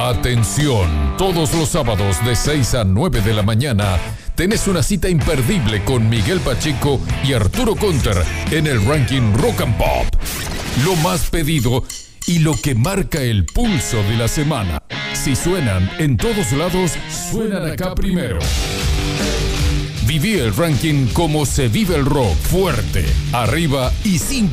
Atención, todos los sábados de 6 a 9 de la mañana tenés una cita imperdible con Miguel Pacheco y Arturo Conter en el ranking Rock and Pop. Lo más pedido y lo que marca el pulso de la semana. Si suenan en todos lados, suenan acá primero. Viví el ranking como se vive el rock, fuerte, arriba y sin